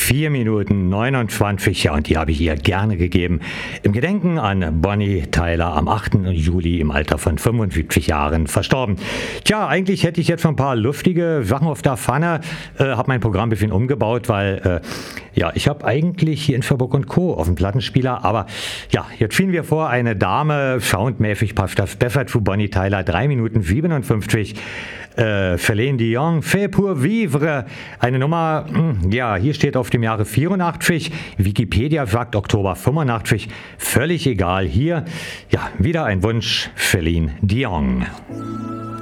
4 Minuten 29, ja, und die habe ich ihr gerne gegeben. Im Gedenken an Bonnie Tyler am 8. Juli im Alter von 75 Jahren verstorben. Tja, eigentlich hätte ich jetzt schon ein paar luftige Sachen auf der Pfanne, habe mein Programm ein bisschen umgebaut, weil, ich habe eigentlich hier in Fürburg & Co. auf dem Plattenspieler, aber ja, jetzt fielen wir vor, eine Dame, soundmäßig passt das besser zu Bonnie Tyler, 3 Minuten 57, Céline Dion, Fait pour vivre, eine Nummer, hier steht auf dem Jahre 84, Wikipedia sagt Oktober 85, völlig egal, hier, wieder ein Wunsch, Céline Dion.